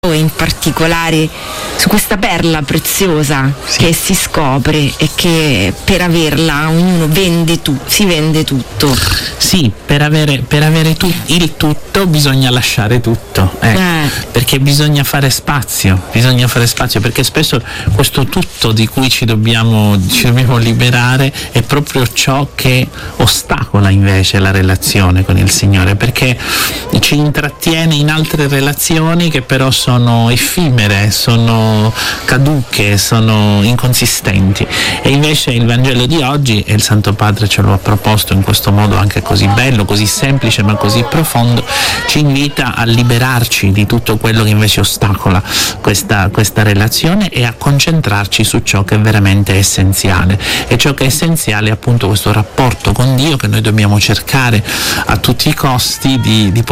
e in particolare su questa perla preziosa che si scopre e che per averla ognuno si vende tutto. Sì, per avere il tutto bisogna lasciare tutto, perché bisogna fare spazio, perché spesso questo tutto di cui ci dobbiamo liberare è proprio ciò che ostacola invece la relazione con il Signore, perché ci intrattiene in altre relazioni che però sono effimere, sono caduche, sono inconsistenti, e invece il Vangelo di oggi, e il Santo Padre ce lo ha proposto in questo modo anche così bello, così semplice ma così profondo, ci invita a liberarci di tutto quello che invece ostacola questa relazione e a concentrarci su ciò che è veramente essenziale, e ciò che è essenziale è appunto questo rapporto con Dio che noi dobbiamo cercare a tutti i costi di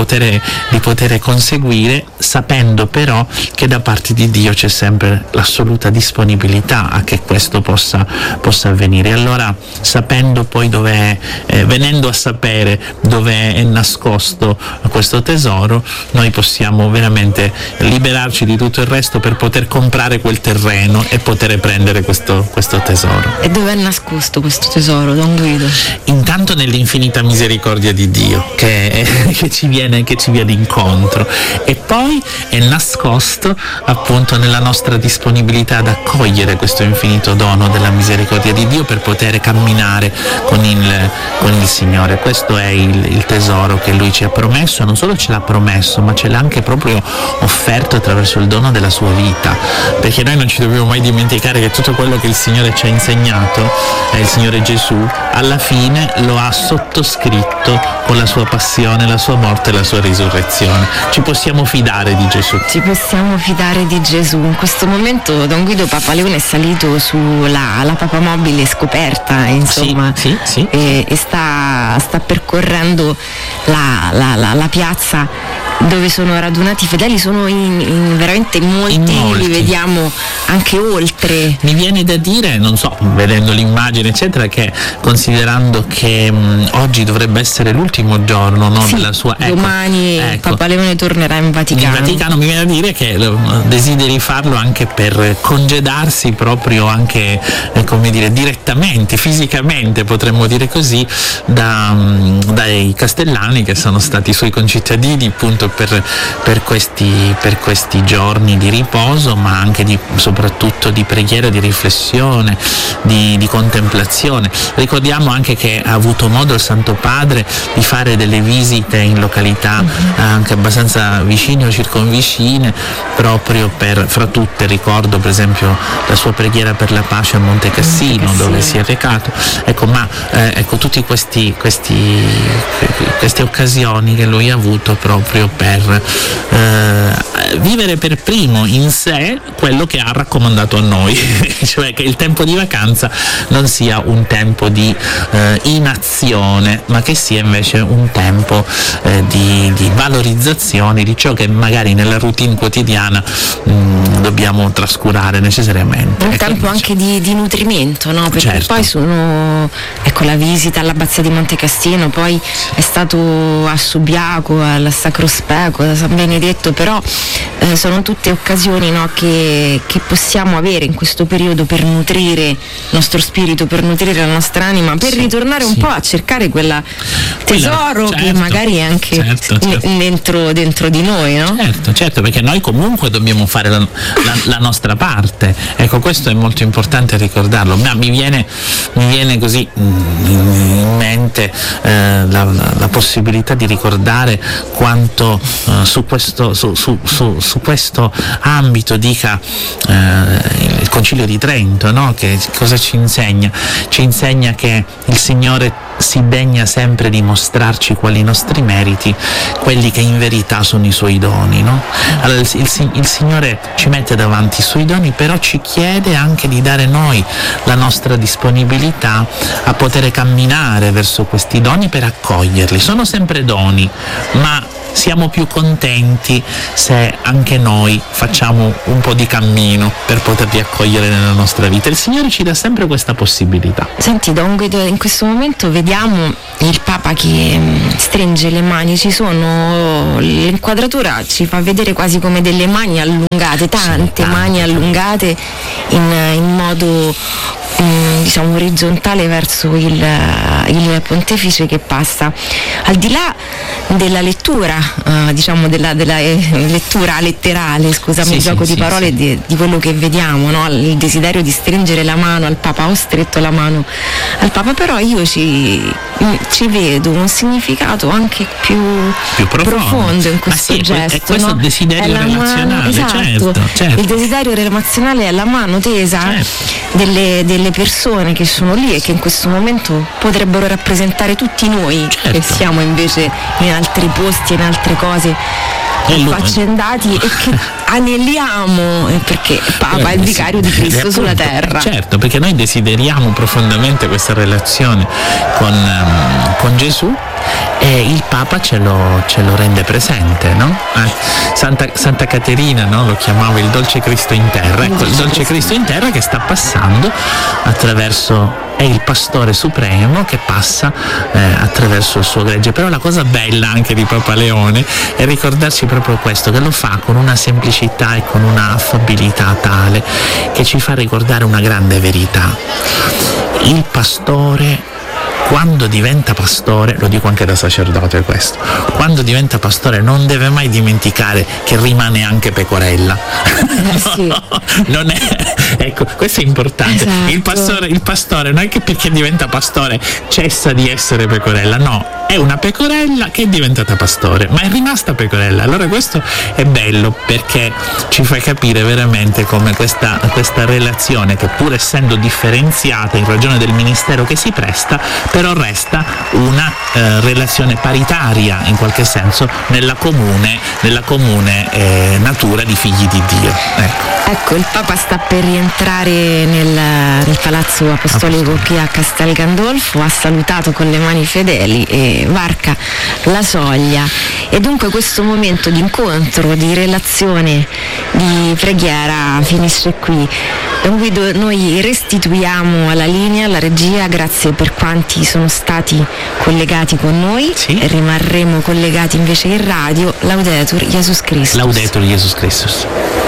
poter conseguire, sapendo però che da parte di Dio c'è sempre l'assoluta disponibilità a che questo possa avvenire. Allora, sapendo poi venendo a sapere dove è nascosto questo tesoro, noi possiamo veramente liberarci di tutto il resto per poter comprare quel terreno e poter prendere questo tesoro. E dove è nascosto questo tesoro, Don Guido? Intanto nell'infinita misericordia di Dio che ci viene incontro, e poi è nascosto appunto nella nostra disponibilità ad accogliere questo infinito dono della misericordia di Dio per poter camminare con il Signore. Questo è il tesoro che Lui ci ha promesso, non solo ce l'ha promesso, ma ce l'ha anche proprio offerto attraverso il dono della sua vita, perché noi non ci dobbiamo mai dimenticare che tutto quello che il Signore ci ha insegnato, il Signore Gesù, alla fine lo ha sottoscritto con la sua passione, la sua morte e la sua risurrezione. Ci possiamo fidare di Gesù. Ci possiamo fidare di Gesù. In questo momento Don Guido Papa Leone è salito sulla papamobile scoperta, insomma, sì. E sta percorrendo la piazza dove sono radunati i fedeli. Sono in veramente molti, li vediamo anche oltre. Mi viene da dire, non so, vedendo l'immagine eccetera, che considerando che oggi dovrebbe essere l'ultimo giorno, no, della sua domani Papa Leone tornerà in Vaticano. Mi viene da dire che desideri farlo anche per congedarsi proprio anche direttamente, fisicamente, potremmo dire così, dai castellani che sono stati suoi concittadini appunto per questi giorni di riposo, ma anche soprattutto di preghiera, di riflessione, di contemplazione. Ricordiamo anche che ha avuto modo il Santo Padre di fare delle visite in località anche abbastanza vicine o circonvicine, proprio fra tutte ricordo per esempio la sua preghiera per la pace a Monte Cassino, dove si è recato. Tutti queste occasioni che lui ha avuto proprio per vivere per primo in sé quello che ha raccomandato a noi, cioè che il tempo di vacanza non sia un tempo di inazione, ma che sia invece un tempo di valorizzazione di ciò che magari nella routine quotidiana dobbiamo trascurare necessariamente. Un tempo anche di nutrimento, no? Perché certo. Poi la visita all'abbazia di Monte Cassino, poi è stato a Subiaco, al Sacro Speco, da San Benedetto, però sono tutte occasioni, no, che possiamo avere in questo periodo per nutrire il nostro spirito, per nutrire la nostra anima, per ritornare un po' a cercare quella tesoro che magari è anche dentro di noi, no? Certo, perché noi comunque dobbiamo fare la nostra parte. Ecco, questo è molto importante ricordarlo. Mi viene così in mente la possibilità di ricordare quanto su questo ambito dica il Concilio di Trento, no? Che cosa ci insegna? Ci insegna che il Signore si degna sempre di mostrarci quali i nostri meriti, quelli che in verità sono i suoi doni, no? Allora il Signore ci mette davanti i suoi doni, però ci chiede anche di dare noi la nostra disponibilità a poter camminare verso questi doni per accoglierli. Sono sempre doni, ma siamo più contenti se anche noi facciamo un po' di cammino per poterli accogliere nella nostra vita. Il Signore ci dà sempre questa possibilità. Senti Don Guido, in questo momento vediamo il Papa che stringe le mani, l'inquadratura ci fa vedere quasi come delle mani allungate, tante mani allungate in modo diciamo orizzontale verso il pontefice che passa. Al di là della lettura, diciamo della lettura letterale, scusami il gioco di parole, di quello che vediamo, no? Il desiderio di stringere la mano al Papa, ho stretto la mano al Papa, però io ci vedo un significato anche più profondo in questo gesto. È questo desiderio relazionale, esatto, certo. Il desiderio relazionale è la mano tesa delle persone che sono lì e che in questo momento potrebbero rappresentare tutti noi, che siamo invece in altri posti, in altre cose affaccendati e che aneliamo, perché Papa è il vicario di Cristo sulla terra. Certo, perché noi desideriamo profondamente questa relazione con Gesù e il Papa ce lo rende presente, no? Santa Caterina, no? Lo chiamava il dolce Cristo in terra. Ecco, il dolce Cristo in terra che sta passando attraverso, è il pastore supremo che passa attraverso il suo gregge. Però la cosa bella anche di Papa Leone è ricordarci proprio questo, che lo fa con una semplicità e con una affabilità tale che ci fa ricordare una grande verità. Il pastore, quando diventa pastore, lo dico anche da sacerdote questo, quando diventa pastore non deve mai dimenticare che rimane anche pecorella. Non è, ecco, questo è importante. Esatto. Il pastore non è che perché diventa pastore cessa di essere pecorella, no, è una pecorella che è diventata pastore, ma è rimasta pecorella. Allora questo è bello, perché ci fa capire veramente come questa relazione, che pur essendo differenziata in ragione del ministero che si presta, però resta una relazione paritaria in qualche senso nella comune natura di figli di Dio. Ecco, il Papa sta per rientrare nel palazzo apostolico qui a Castel Gandolfo, ha salutato con le mani fedeli e varca la soglia, e dunque questo momento di incontro, di relazione, di preghiera finisce qui. Don Guido, noi restituiamo alla linea, alla regia, grazie per quanti sono stati collegati con noi, e rimarremo collegati invece in radio. Laudetur Jesus Christus. Laudetur Jesus Christus.